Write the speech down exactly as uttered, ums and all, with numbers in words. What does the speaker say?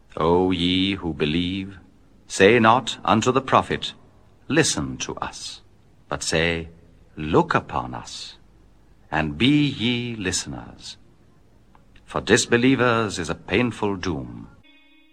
O ye who believe, say not unto the prophet, Listen to us, but say, Look upon us, and be ye listeners. For disbelievers is a painful doom.